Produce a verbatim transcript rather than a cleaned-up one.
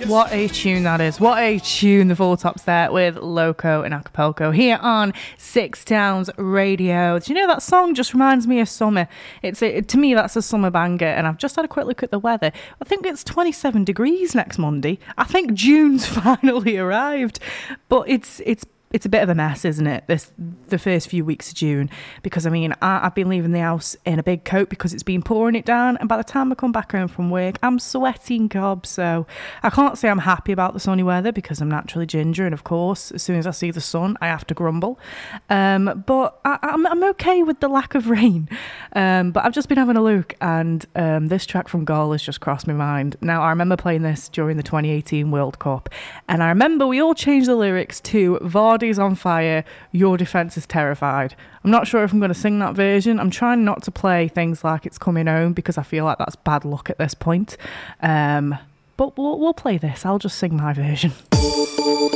What a tune that is. What a tune. The Four Tops there with Loco and Acapulco here on Six Towns Radio. Do you know that song just reminds me of summer? It's a, to me, that's a summer banger. And I've just had a quick look at the weather. I think it's twenty-seven degrees next Monday. I think June's finally arrived. But it's it's It's a bit of a mess, isn't it, this the first few weeks of June? Because, I mean, I, I've been leaving the house in a big coat because it's been pouring it down. And by the time I come back home from work, I'm sweating gobs. So I can't say I'm happy about the sunny weather because I'm naturally ginger. And, of course, as soon as I see the sun, I have to grumble. Um, but I, I'm, I'm okay with the lack of rain. Um, but I've just been having a look and um, this track from Gall has just crossed my mind. Now, I remember playing this during the twenty eighteen World Cup. And I remember we all changed the lyrics to Vardy's on fire, your defence is terrified. I'm not sure if I'm going to sing that version. I'm trying not to play things like It's Coming Home because I feel like that's bad luck at this point. Um, but we'll, we'll play this. I'll just sing my version.